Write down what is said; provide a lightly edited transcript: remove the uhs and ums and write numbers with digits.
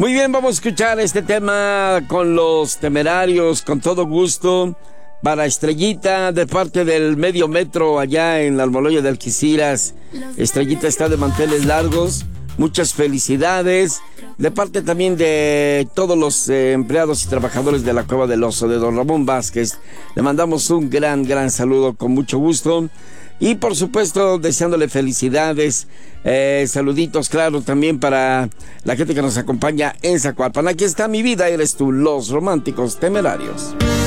Muy bien, vamos a escuchar este tema con los Temerarios, con todo gusto, para Estrellita, de parte del Medio Metro, allá en la Almoloya de Algeciras. Estrellita está de manteles largos, muchas felicidades, de parte también de todos los empleados y trabajadores de la Cueva del Oso, de don Ramón Vázquez. Le mandamos un gran saludo con mucho gusto. Y por supuesto, deseándole felicidades, saluditos, claro, también para la gente que nos acompaña en Zacualpan. Aquí está Mi Vida, Eres Tú, los Románticos Temerarios.